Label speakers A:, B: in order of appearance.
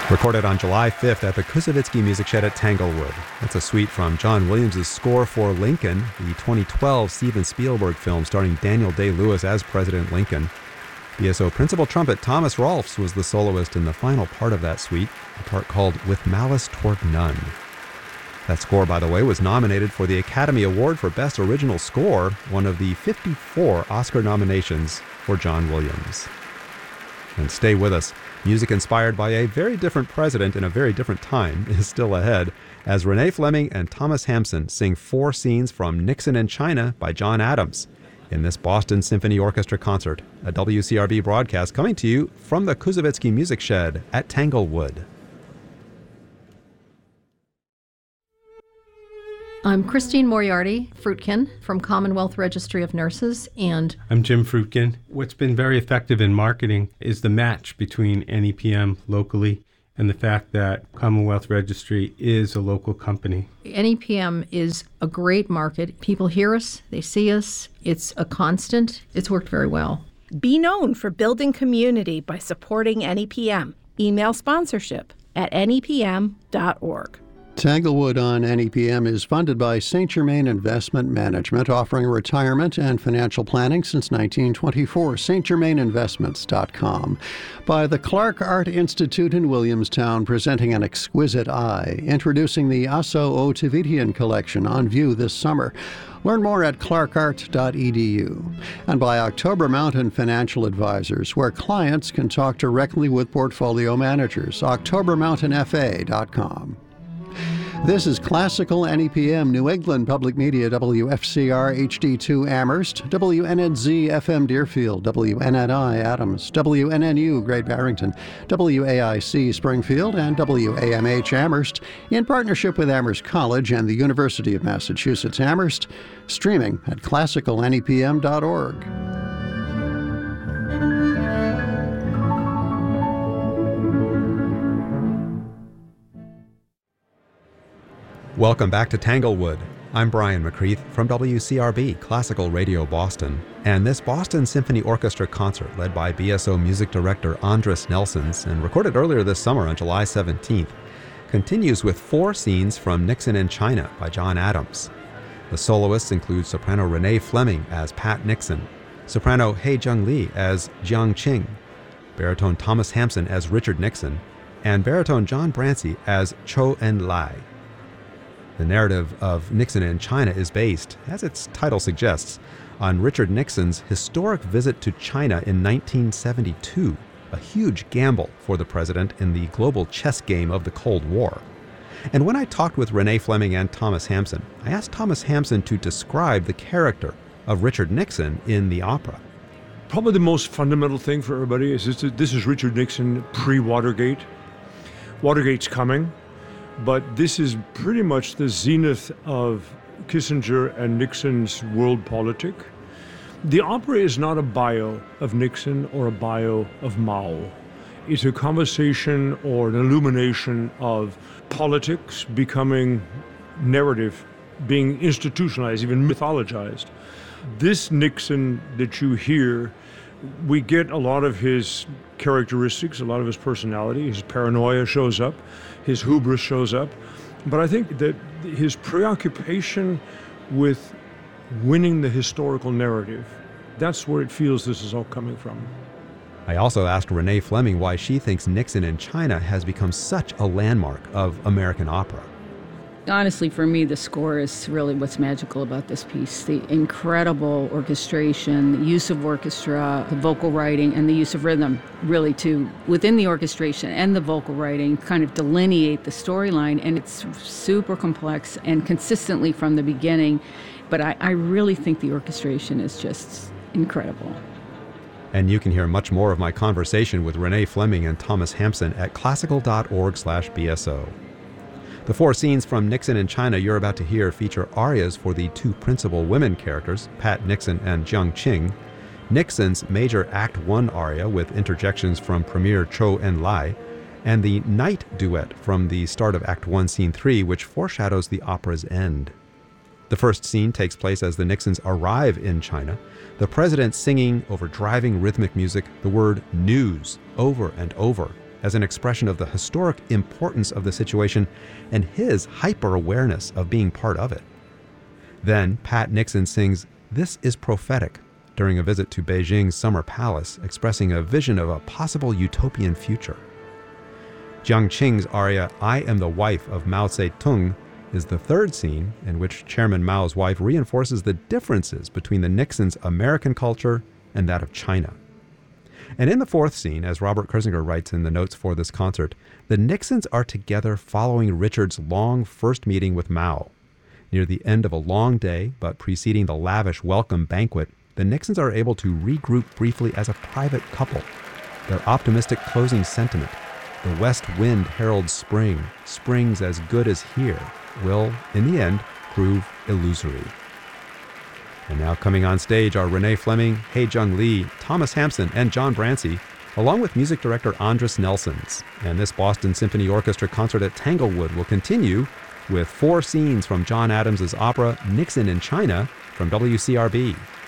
A: Recorded on July 5th at the Koussevitzky Music Shed at Tanglewood. That's a suite from John Williams' score for Lincoln, the 2012 Steven Spielberg film starring Daniel Day-Lewis as President Lincoln. BSO principal trumpet Thomas Rolfs was the soloist in the final part of that suite, a part called With Malice Toward None. That score, by the way, was nominated for the Academy Award for Best Original Score, one of the 54 Oscar nominations for John Williams. And stay with us. Music inspired by a very different president in a very different time is still ahead as Renee Fleming and Thomas Hampson sing 4 scenes from Nixon in China by John Adams in this Boston Symphony Orchestra concert, a WCRB broadcast coming to you from the Koussevitzky Music Shed at Tanglewood.
B: I'm Christine Moriarty Fruitkin from Commonwealth Registry of Nurses, and
C: I'm Jim Fruitkin. What's been very effective in marketing is the match between NEPM locally and the fact that Commonwealth Registry is a local company.
B: NEPM is a great market. People hear us, they see us. It's a constant. It's worked very well.
D: Be known for building community by supporting NEPM. Email sponsorship at nepm.org.
E: Tanglewood on NEPM is funded by St. Germain Investment Management, offering retirement and financial planning since 1924. stgermaininvestments.com. By the Clark Art Institute in Williamstown, presenting An Exquisite Eye, introducing the Asso Ottavidian collection on view this summer. Learn more at clarkart.edu. And by October Mountain Financial Advisors, where clients can talk directly with portfolio managers. octobermountainfa.com. This is Classical NEPM, New England Public Media, WFCR HD2 Amherst, WNNZ FM Deerfield, WNNI Adams, WNNU Great Barrington, WAIC Springfield, and WAMH Amherst, in partnership with Amherst College and the University of Massachusetts Amherst, streaming at classicalnepm.org.
A: Welcome back to Tanglewood. I'm Brian McCreath from WCRB Classical Radio Boston, and this Boston Symphony Orchestra concert led by BSO music director Andris Nelsons and recorded earlier this summer on July 17th continues with 4 scenes from Nixon in China by John Adams. The soloists include soprano Renee Fleming as Pat Nixon, soprano Hei Jung Lee as Jiang Qing, baritone Thomas Hampson as Richard Nixon, and baritone John Brancy as Chou En-lai. The narrative of Nixon in China is based, as its title suggests, on Richard Nixon's historic visit to China in 1972, a huge gamble for the president in the global chess game of the Cold War. And when I talked with Renee Fleming and Thomas Hampson, I asked Thomas Hampson to describe the character of Richard Nixon in the opera.
F: Probably the most fundamental thing for everybody is this is Richard Nixon pre-Watergate. Watergate's coming. But this is pretty much the zenith of Kissinger and Nixon's world politic. The opera is not a bio of Nixon or a bio of Mao. It's a conversation or an illumination of politics becoming narrative, being institutionalized, even mythologized. This Nixon that you hear, we get a lot of his characteristics, a lot of his personality. His paranoia shows up, his hubris shows up. But I think that his preoccupation with winning the historical narrative, that's where it feels this is all coming from.
A: I also asked Renee Fleming why she thinks Nixon in China has become such a landmark of American opera.
G: Honestly, for me, the score is really what's magical about this piece. The incredible orchestration, the use of orchestra, the vocal writing, and the use of rhythm, really, to, within the orchestration and the vocal writing, kind of delineate the storyline. And it's super complex and consistently from the beginning. But I really think the orchestration is just incredible.
A: And you can hear much more of my conversation with Renee Fleming and Thomas Hampson at classical.org/BSO. The 4 scenes from Nixon in China you're about to hear feature arias for the 2 principal women characters, Pat Nixon and Jiang Qing, Nixon's major Act 1 aria with interjections from Premier Chou En-lai, and the Night duet from the start of Act 1, Scene 3, which foreshadows the opera's end. The first scene takes place as the Nixons arrive in China, the president singing over driving rhythmic music the word news over and over, as an expression of the historic importance of the situation and his hyper-awareness of being part of it. Then Pat Nixon sings "This is Prophetic" during a visit to Beijing's Summer Palace, expressing a vision of a possible utopian future. Jiang Qing's aria "I Am the Wife of Mao Zedong" is the third scene in which Chairman Mao's wife reinforces the differences between the Nixons' American culture and that of China. And in the fourth scene, as Robert Kirsinger writes in the notes for this concert, the Nixons are together following Richard's long first meeting with Mao. Near the end of a long day, but preceding the lavish welcome banquet, the Nixons are able to regroup briefly as a private couple. Their optimistic closing sentiment, "The west wind heralds spring, spring's as good as here," will, in the end, prove illusory. And now coming on stage are Renee Fleming, Hae-Jung Lee, Thomas Hampson, and John Brancy, along with music director Andris Nelsons. And this Boston Symphony Orchestra concert at Tanglewood will continue with 4 scenes from John Adams' opera Nixon in China from WCRB.